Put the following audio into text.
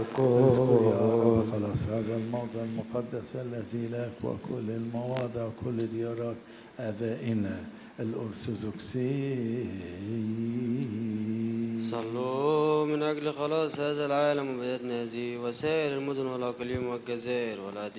اذكر يا رب خلاص هذا الموضع المقدس الذي لك وكل المواضع وكل ديارات آبائنا الأرثوذكسيين. صلوا من أجل خلاص هذا العالم وبلادنا هذه وسائر المدن والأقاليم والجزائر والأديان